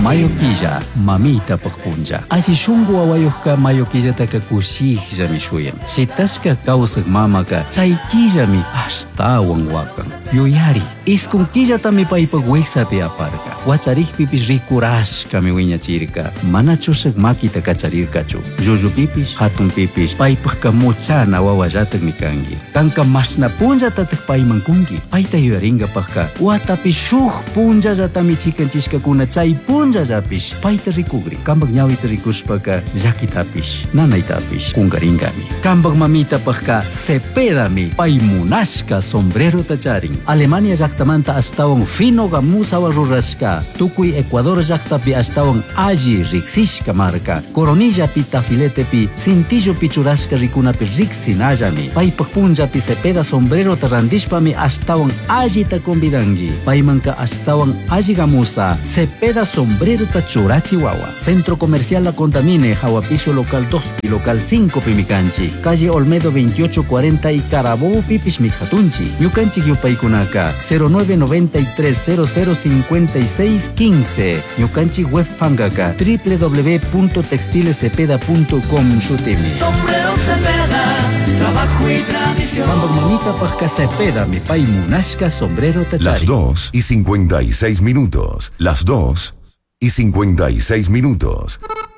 Mayoquilla, mamita pagpunja. Así shungu awayuhka mayoquilla taka kushihja mi shuyan. Si taska kausak mamaka, chayquilla mi hasta wakan. Yuyari, iskunquilla tami paipagweksa pi aparka. Wacharih pipis rikurashka mi wiña chirka. Mana chusak makita kacharirkachu. Yuyu pipis, hatun pipis, paipagka muchana wawallatak mi kangi. Kanka masna punja tatak paimankungi. Paita yuyaringa pagka. Watapi shuh punja jatami chikanchishka kuna chay punja japish. Paita rikugri. Kambag ñawita rikushpaka llakitapish. Nanaitapish. Kungaringami. Kambag mamita pagka sepedami. Paimunashka sombrero tacharin. Alemania llaktamanta astawan fino gamusawa rurashka. Tukuy Ecuador llaktapi astawan alli riksishka marka. Coronilla pi tafilete pi cintillo pichurashka rikunapi riksinallami. Paypag punjapi sepeda sombrero tarandishpami astawan alli ta convidangi. Paymanka astawan alli gamusa sepeda sombrero ta churachi wawa. Centro Comercial La Contamine, Jawapiso local 2 y local 5 pimicanchi. Calle Olmedo 2840 y Carabobo pipis mikhatunchi. Ñukanchik yupaykunaka 0993005615. Ñukanchik webpangaka www.textilesepeda.com shutimi. Sombrero Cepeda, trabajo y tradición. Kambag mamita pagka sepeda mi paimunashka sombrero tachari. Las 2:56. Las 2:56.